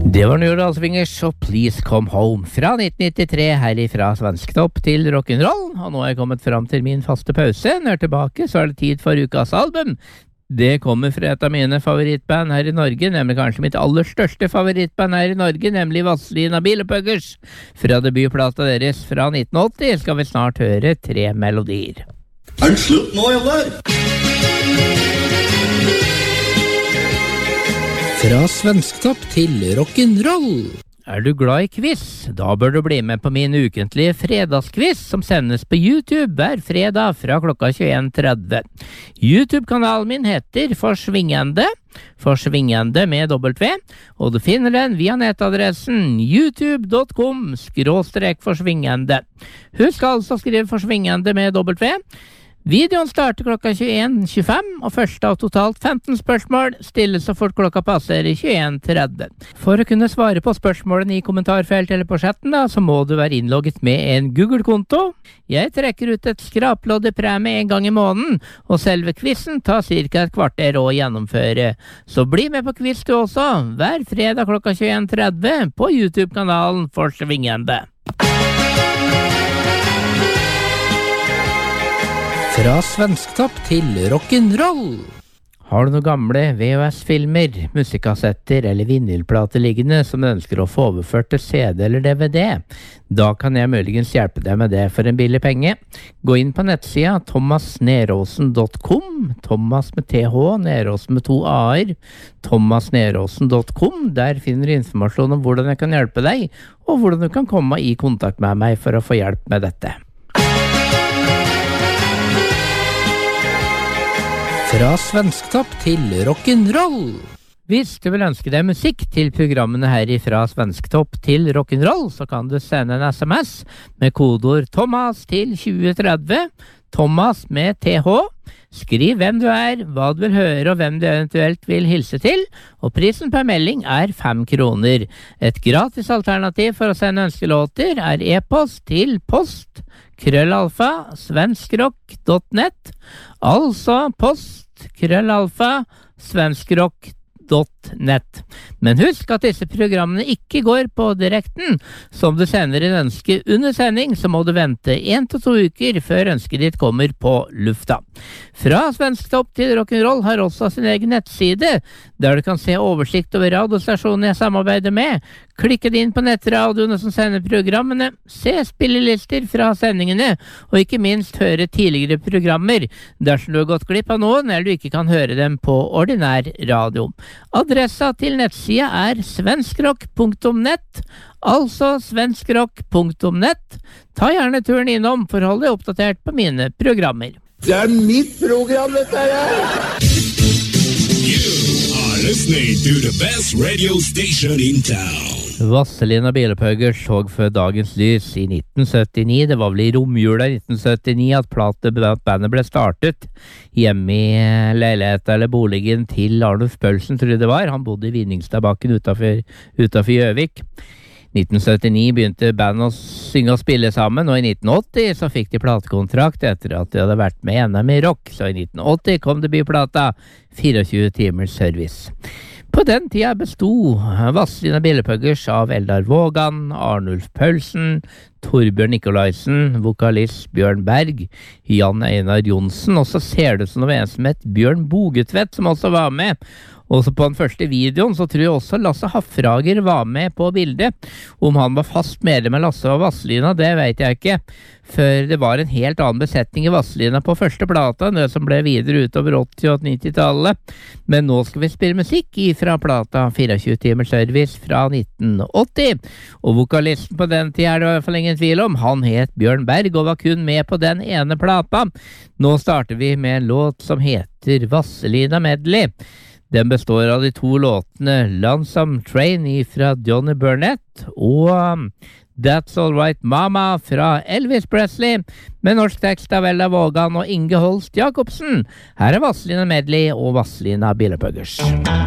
Det var New York Swingers og Please Come Home fra 1993 herifra Svensktopp til rock'n'roll. Og nå er jeg kommet fram til min faste pause. Når jeg er tilbake, så er det tid for ukas album. Det kommer fra et av mine favorittband her i Norge, nemlig kanskje mitt aller største favorittband her i Norge, nemlig Vazelina Bilopphøggers. Fra debutplata deres fra 1980 skal vi snart høre 3 melodier. Er det slutt nå, eller? Fra Svensktopp til rock'n'roll. Er du glad i quiz? Da bør du bli med på min ukentlige fredagsquiz som sendes på YouTube hver fredag fra klokka 21:30. YouTube-kanalen min heter Forsvingende med W, og du finner den via nettadressen youtube.com/forsvingende. Husk altså å skrive Forsvingende med W. Videoen starter klokka 21:25, og første av totalt 15 spørsmål stilles så fort klokka passerer 21:30. For å kunne svare på spørsmålene i kommentarfeltet eller på chatten, så må du være innlogget med en Google-konto. Jeg trekker ut et skraplodd i premie en gang i måneden, og selve quizen tar ca. et kvarter å gjennomføre. Så bli med på quiz du også, hver fredag klokka 21:30 på YouTube-kanalen Forsvingende. Fra Svensktopp til rock'n'roll. Har du noen gamle VHS-filmer, musikkassetter eller vinylplater liggende som du ønsker å få overført til CD eller DVD? Da kan jeg muligens hjelpe deg med det for en billig penge. Gå inn på nettsida thomasneråsen.com, Thomas med TH, Neråsen med 2 A-er, thomasneråsen.com. Der finner du informasjon om hvordan jeg kan hjelpe deg, og hvordan du kan komme i kontakt med meg for å få hjelp med dette. Fra Svensktopp til rock'n'roll. Hvis du vil ønske deg musikk til programmene her fra Svensktopp til rock'n'roll, så kan du sende en SMS med kodeord Thomas til 2030, Thomas med TH. Skriv hvem du er, hva du vil høre og hvem du eventuelt vil hilse til, og prisen per melding er 5 kroner. Et gratis alternativ for å sende ønskelåter er e-post til post@svenskrock.net, altså post@svenskrock.net. Men husk at disse programmene ikke går på direkten. Som du sender en ønske under sending, så må du vente 1 til 2 uker før ønsket ditt kommer på lufta. Fra Svensktopp til rock'n'roll har også sin egen nettside, der du kan se oversikt over radiostasjonen jeg samarbeider med. Klikke deg inn på nettradioene som sender programmene, se spillelister fra sendingene, og ikke minst høre tidligere programmer, dersom du har gått glipp av noen eller du ikke kan høre dem på ordinær radio. Adressa til nettsida er svenskrock.net, altså svenskrock.net. Ta gjerne turen innom for å holde deg oppdatert på mine programmer. Det er mitt program, dette her! You are listening to the best radio station in town. Vazelina Bilopphøggers så før dagens lys i 1979. Det var vel i romjula i 1979 at bandet ble startet hjemme i leiligheten eller boligen til Arnulf Paulsen, tror jeg det var. Han bodde i Vinningstabakken utenfor Gjøvik. 1979 begynte bandet å synge og spille sammen, og i 1980 så fikk de platekontrakt etter at de hadde vært med i NM i rock. Så i 1980 kom debutplata 24 timers service. På den tida besto Vazelina Bilopphøggers av Eldar Vågan, Arnulf Paulsen, Torbjørn Nikolaisen, vokalist Bjørn Berg, Jan Einar Johnsen, og så ser det ut som det var en som het Bjørn Bogetvedt som også var med. Også på den første videoen så tror jeg også Lasse Hafrager var med på bildet. Om han var fast medlem med Lasse og Vazelina, det vet jeg ikke. For det var en helt annen besetning i Vazelina på første plata enn det som ble videre utover 80- og 90-tallet. Men nå skal vi spille musikk fra plata 24 timers service fra 1980. Og vokalisten på den tida er det i hvert fall ingen tvil om. Han het Bjørn Berg og var kun med på den ene plata. Nå starter vi med en låt som heter Vazelina Medley. Den består av de 2 låtene Lonesome Train fra Johnny Burnett og That's All Right Mama fra Elvis Presley, med norsk tekst av Eldar Vågan og Inge Holst Jacobsen. Her er Vazelina Medley og Vazelina Bilopphøggers.